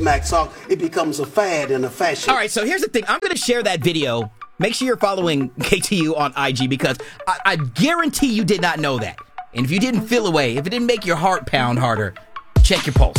Max Hawk, it becomes a fad and a fashion. All right, so here's the thing. I'm going to share that video. Make sure you're following KTU on IG because I guarantee you did not know that. And if you didn't feel away, if it didn't make your heart pound harder, check your pulse.